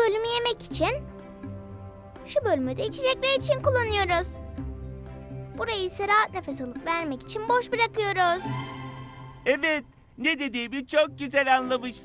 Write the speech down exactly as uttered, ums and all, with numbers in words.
bölümü yemek için, şu bölümü de içecekler için kullanıyoruz. Burayı ise rahat nefes alıp vermek için boş bırakıyoruz. Evet, ne dediğimi çok güzel anlamışsın.